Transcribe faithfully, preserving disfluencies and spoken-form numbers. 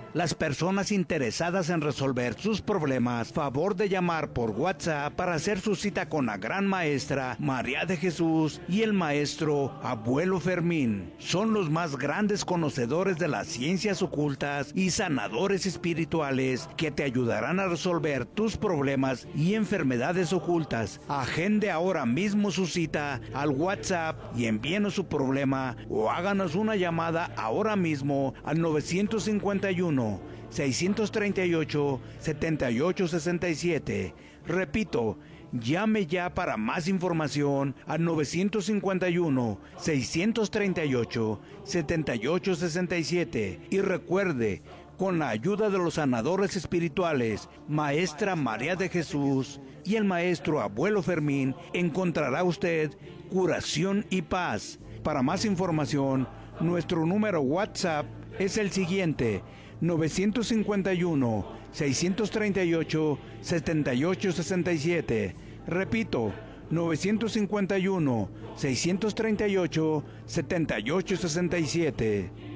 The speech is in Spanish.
Las personas interesadas en resolver sus problemas, favor de llamar por WhatsApp para hacer su cita con la gran maestra María de Jesús y el maestro Abuelo Fermín. Son los más grandes conocedores de las ciencias ocultas y sanadores espirituales que te ayudarán a resolver tus problemas y enfermedades ocultas. Agende ahora mismo su cita al WhatsApp y envíenos su problema o háganos una llamada ahora mismo al nueve cinco uno, seis tres ocho, siete ocho seis siete. Repito, llame ya para más información al nueve cinco uno, seis tres ocho, siete ocho seis siete. Y recuerde, con la ayuda de los sanadores espirituales, Maestra María de Jesús y el Maestro Abuelo Fermín, encontrará usted curación y paz. Para más información, nuestro número WhatsApp es el siguiente: nueve cinco uno, seis tres ocho, siete ocho seis siete. Repito, nueve cinco uno, seis tres ocho, siete ocho seis siete.